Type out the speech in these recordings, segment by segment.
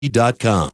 SRN.com.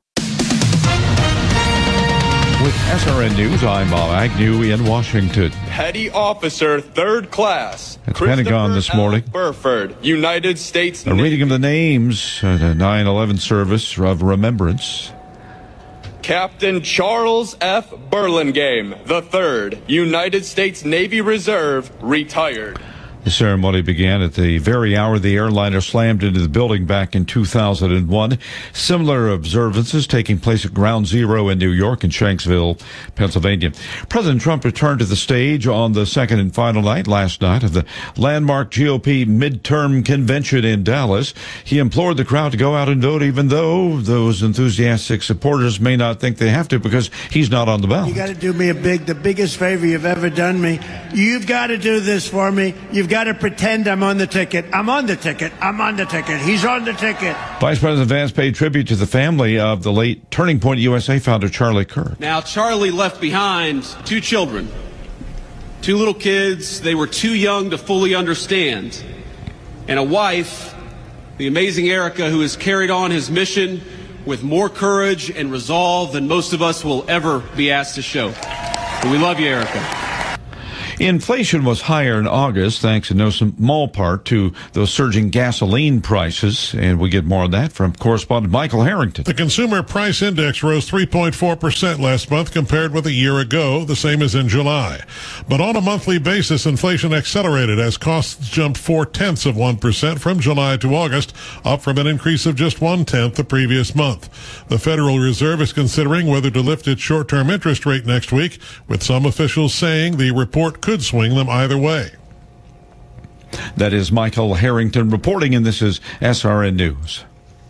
With SRN News, I'm Bob Agnew in Washington. Petty Officer, 3rd Class. At the Pentagon this morning. Burford, United States A reading of the names at a 9/11 service of remembrance. Captain Charles F. Burlingame, III, United States Navy Reserve, retired. The ceremony began at the very hour the airliner slammed into the building back in 2001. Similar observances taking place at Ground Zero in New York and Shanksville, Pennsylvania. President Trump returned to the stage on the second and final night last night of the landmark GOP midterm convention in Dallas. He implored the crowd to go out and vote, even though those enthusiastic supporters may not think they have to because he's not on the ballot. You got to do me the biggest favor you've ever done me. You've got to do this for me. You've got to pretend I'm on the ticket. I'm on the ticket. I'm on the ticket. He's on the ticket. Vice President Vance paid tribute to the family of the late Turning Point USA founder Charlie Kirk. Now, Charlie left behind 2 children, 2 little kids. They were too young to fully understand. And a wife, the amazing Erica, who has carried on his mission with more courage and resolve than most of us will ever be asked to show. And we love you, Erica. Inflation was higher in August, thanks in no small part to those surging gasoline prices. And we get more on that from correspondent Michael Harrington. The Consumer Price Index rose 3.4% last month compared with a year ago, the same as in July. But on a monthly basis, inflation accelerated as costs jumped 0.4% from July to August, up from an increase of just 0.1% the previous month. The Federal Reserve is considering whether to lift its short-term interest rate next week, with some officials saying the report could swing them either way. That is Michael Harrington reporting, and this is SRN News.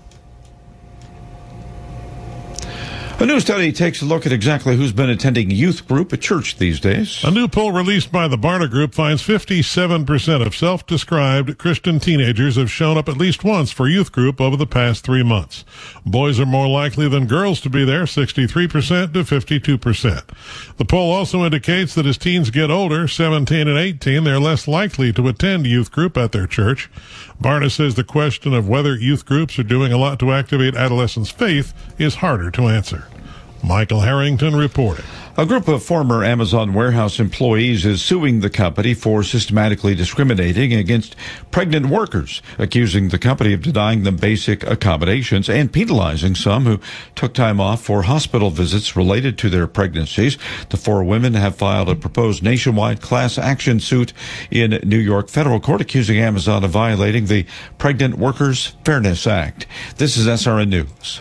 A new study takes a look at exactly who's been attending youth group at church these days. A new poll released by the Barna Group finds 57% of self-described Christian teenagers have shown up at least once for youth group over the past 3 months. Boys are more likely than girls to be there, 63% to 52%. The poll also indicates that as teens get older, 17 and 18, they're less likely to attend youth group at their church. Barna says the question of whether youth groups are doing a lot to activate adolescents' faith is harder to answer. Michael Harrington reporting. A group of former Amazon warehouse employees is suing the company for systematically discriminating against pregnant workers, accusing the company of denying them basic accommodations and penalizing some who took time off for hospital visits related to their pregnancies. The 4 women have filed a proposed nationwide class action suit in New York federal court, accusing Amazon of violating the Pregnant Workers Fairness Act. This is SRN News.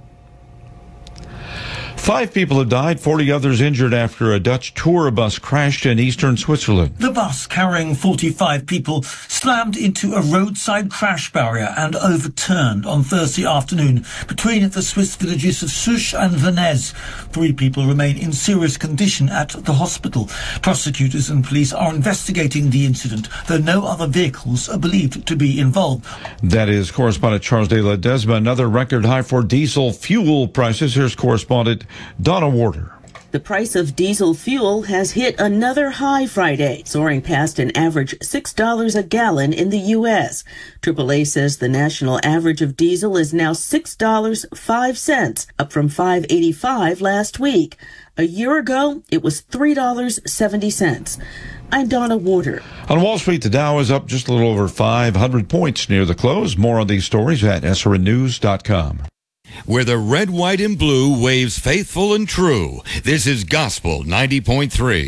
5 people have died, 40 others injured after a Dutch tour bus crashed in eastern Switzerland. The bus carrying 45 people slammed into a roadside crash barrier and overturned on Thursday afternoon between the Swiss villages of Souche and Venez. 3 people remain in serious condition at the hospital. Prosecutors and police are investigating the incident, though no other vehicles are believed to be involved. That is correspondent Charles de Ledesma. Another record high for diesel fuel prices. Here's correspondent Donna Warder. The price of diesel fuel has hit another high Friday, soaring past an average $6 a gallon in the U.S. AAA says the national average of diesel is now $6.05, up from $5.85 last week. A year ago, it was $3.70. I'm Donna Warder. On Wall Street, the Dow is up just a little over 500 points near the close. More on these stories at srnnews.com. Where the red, white, and blue waves faithful and true. This is Gospel 90.3.